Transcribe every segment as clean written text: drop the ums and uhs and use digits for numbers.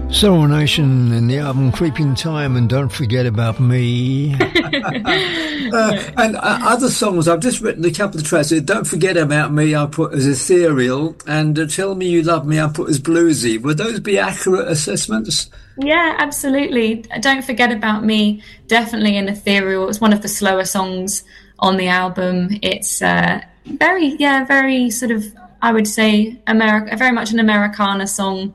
Soul Nation and the album Creeping Time and Don't Forget About Me. And other songs, I've just written a couple of tracks. Don't Forget About Me I put as ethereal, and Tell Me You Love Me I put as bluesy. Would those be accurate assessments? Yeah, absolutely. Don't Forget About Me, definitely an ethereal. It's one of the slower songs on the album. It's very sort of, I would say, very much an Americana song,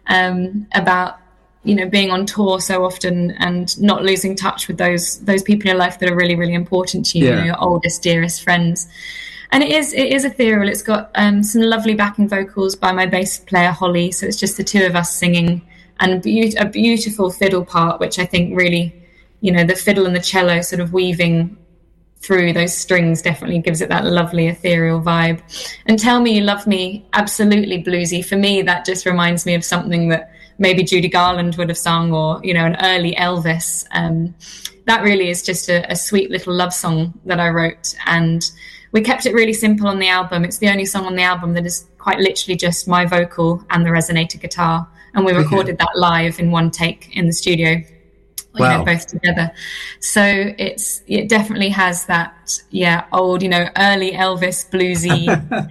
about, you know, being on tour so often and not losing touch with those people in your life that are really, really important to you, you know, your oldest, dearest friends. And it is ethereal. It's got some lovely backing vocals by my bass player, Holly. So it's just the two of us singing, and a beautiful fiddle part, which I think really, you know, the fiddle and the cello sort of weaving through those strings definitely gives it that lovely ethereal vibe. And Tell Me You Love Me, absolutely bluesy. For me, that just reminds me of something that maybe Judy Garland would have sung, or, you know, an early Elvis. That really is just a sweet little love song that I wrote. And we kept it really simple on the album. It's the only song on the album that is quite literally just my vocal and the resonator guitar. And we recorded that live in one take in the studio. Wow. Both together. So it definitely has that, old, you know, early Elvis bluesy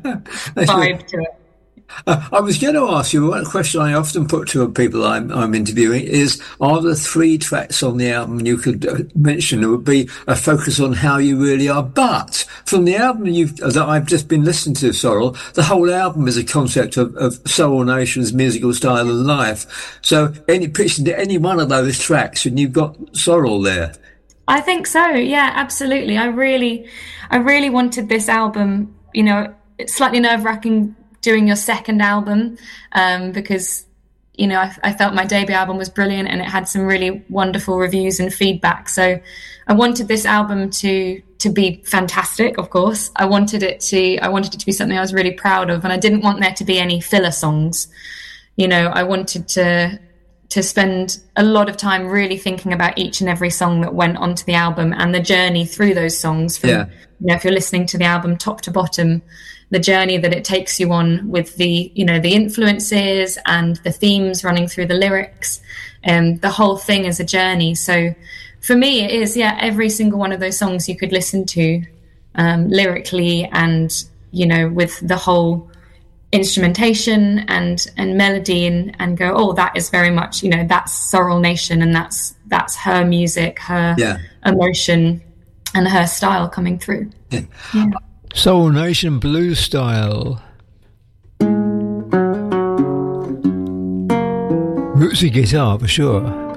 vibe to it. I was going to ask you, one question I often put to people I'm interviewing is, are there 3 tracks on the album you could mention that would be a focus on how you really are? But from the album that I've just been listening to, Sorrel, the whole album is a concept of Soul Nation's musical style and life. So any one of those tracks, and you've got Sorrel there. I think so. Yeah, absolutely. I really wanted this album, you know, it's slightly nerve-wracking doing your second album, because, you know, I felt my debut album was brilliant and it had some really wonderful reviews and feedback. So I wanted this album to be fantastic, of course. I wanted it to be something I was really proud of, and I didn't want there to be any filler songs. You know, I wanted to spend a lot of time really thinking about each and every song that went onto the album and the journey through those songs from, you know, if you're listening to the album top to bottom, the journey that it takes you on with the, you know, the influences and the themes running through the lyrics, and the whole thing is a journey. So for me, it is, every single one of those songs you could listen to lyrically, and, you know, with the whole instrumentation and melody, and go, oh, that is very much, you know, that's Sorrel Nation, and that's her music, her emotion and her style coming through. Yeah. Soul Nation blues style. Rootsy guitar for sure.